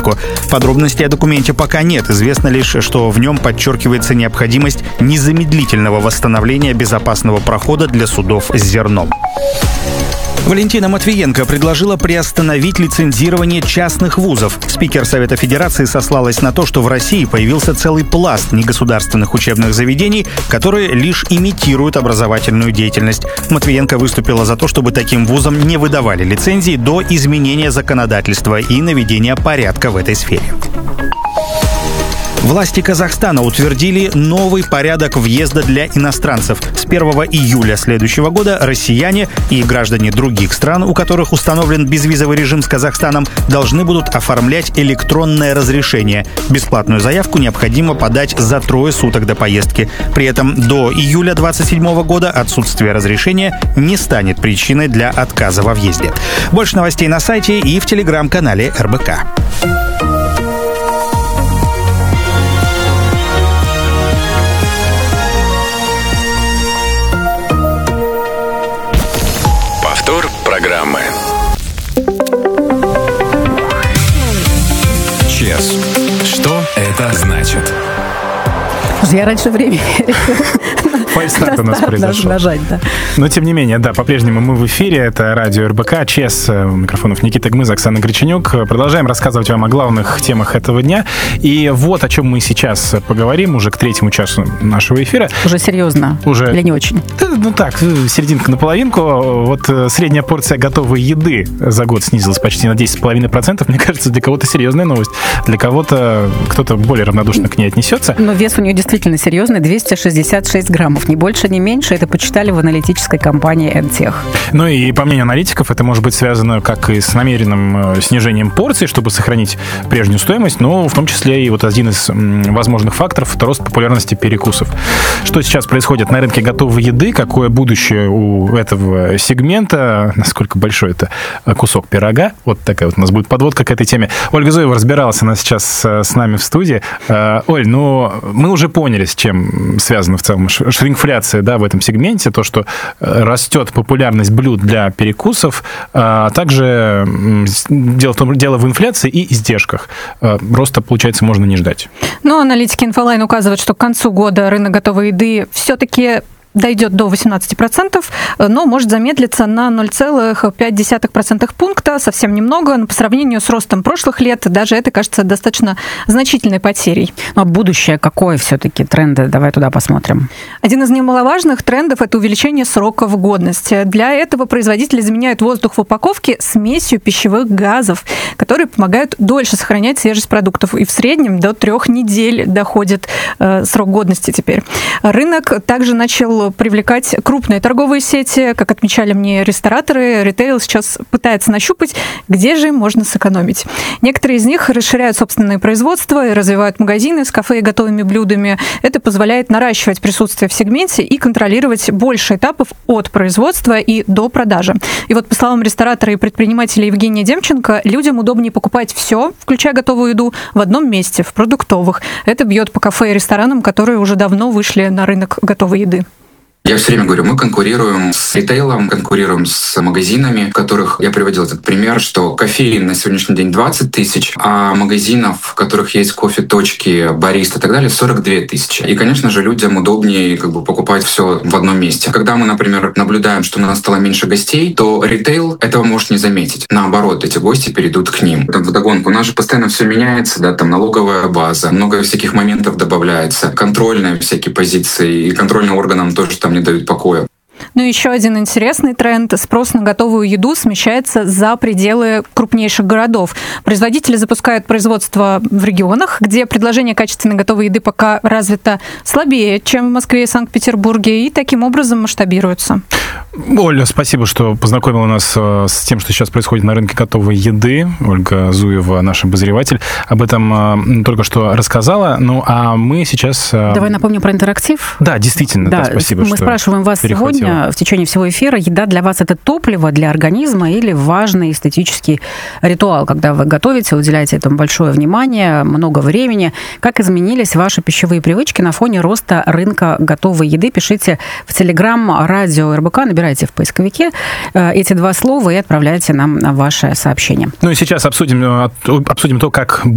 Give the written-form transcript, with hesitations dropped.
пластику. Подробностей о документе пока нет. Известно лишь, что в нем подчеркивается необходимость незамедлительного восстановления безопасного прохода для судов с зерном. Валентина Матвиенко предложила приостановить лицензирование частных вузов. Спикер Совета Федерации сослалась на то, что в России появился целый пласт негосударственных учебных заведений, которые лишь имитируют образовательную деятельность. Матвиенко выступила за то, чтобы таким вузам не выдавали лицензии до изменения законодательства и наведения порядка в этой сфере. Власти Казахстана утвердили новый порядок въезда для иностранцев. С 1 июля следующего года россияне и граждане других стран, у которых установлен безвизовый режим с Казахстаном, должны будут оформлять электронное разрешение. Бесплатную заявку необходимо подать за 3 суток до поездки. При этом до июля 2027 года отсутствие разрешения не станет причиной для отказа во въезде. Больше новостей на сайте и в телеграм-канале РБК. Программы. ЧЕС. Что это значит? Я раньше времени фальстарт у нас произошел. Нажать, да. Но, тем не менее, да, по-прежнему мы в эфире. Это радио РБК, ЧЕС, у микрофонов Никита Гмыз, Оксана Греченюк. Продолжаем рассказывать вам о главных темах этого дня. И вот о чем мы сейчас поговорим уже к 3-му часу нашего эфира. Уже серьезно? Уже. Или не очень? Ну так, серединка на половинку. Вот средняя порция готовой еды за год снизилась почти на 10,5%. Мне кажется, для кого-то серьезная новость. Для кого-то, кто-то более равнодушно к ней отнесется. Но вес у нее действительно серьезный, 266 граммов. Ни больше, ни меньше. Это почитали в аналитической компании Entech. Ну и по мнению аналитиков, это может быть связано как и с намеренным снижением порций, чтобы сохранить прежнюю стоимость, но в том числе и вот один из возможных факторов — это рост популярности перекусов. Что сейчас происходит на рынке готовой еды? Какое будущее у этого сегмента? Насколько большой это кусок пирога? Вот такая вот у нас будет подводка к этой теме. Ольга Зуева разбиралась, она сейчас с нами в студии. Оль, ну мы уже поняли, с чем связана в целом шрингфляция, да, в этом сегменте, то, что растет популярность блюд для перекусов, а также дело в инфляции и издержках. Роста, получается, можно не ждать. Но аналитики Инфолайн указывают, что к концу года рынок готовой еды все-таки дойдет до 18%, но может замедлиться на 0,5% пункта, совсем немного, но по сравнению с ростом прошлых лет даже это кажется достаточно значительной потерей. Но будущее какое все-таки? Тренды? Давай туда посмотрим. Один из немаловажных трендов – это увеличение сроков годности. Для этого производители заменяют воздух в упаковке смесью пищевых газов, которые помогают дольше сохранять свежесть продуктов. И в среднем до 3 недель доходит срок годности теперь. Рынок также начал привлекать крупные торговые сети, как отмечали мне рестораторы. Ритейл сейчас пытается нащупать, где же можно сэкономить. Некоторые из них расширяют собственные производства и развивают магазины с кафе и готовыми блюдами. Это позволяет наращивать присутствие в сегменте и контролировать больше этапов от производства и до продажи. И вот, по словам ресторатора и предпринимателя Евгения Демченко, людям удобнее покупать все, включая готовую еду, в одном месте, в продуктовых. Это бьет по кафе и ресторанам, которые уже давно вышли на рынок готовой еды. Я все время говорю, мы конкурируем с ритейлом, конкурируем с магазинами, в которых я приводил этот пример, что кофеин на сегодняшний день 20 тысяч, а магазинов, в которых есть кофе-точки, бариста и так далее, 42 тысячи. И, конечно же, людям удобнее покупать все в одном месте. Когда мы, например, наблюдаем, что у нас стало меньше гостей, то ритейл этого может не заметить. Наоборот, эти гости перейдут к ним. Вдогонку, у нас же постоянно все меняется, да, там налоговая база, много всяких моментов добавляется, контрольные всякие позиции, и контрольным органам тоже там не дают покоя. Ну и еще один интересный тренд. Спрос на готовую еду смещается за пределы крупнейших городов. Производители запускают производство в регионах, где предложение качественной готовой еды пока развито слабее, чем в Москве и Санкт-Петербурге, и таким образом масштабируются. Оля, спасибо, что познакомила нас с тем, что сейчас происходит на рынке готовой еды. Ольга Зуева, наш обозреватель, об этом только что рассказала. Ну, а мы сейчас... Давай напомним про интерактив. Да, действительно, да, спасибо, мы спрашиваем вас сегодня, в течение всего эфира, еда для вас — это топливо для организма или важный эстетический ритуал? Когда вы готовите, уделяете этому большое внимание, много времени. Как изменились ваши пищевые привычки на фоне роста рынка готовой еды? Пишите в Телеграм радио РБК, набирайте в поисковике эти 2 слова и отправляйте нам ваше сообщение. Ну и сейчас обсудим то, как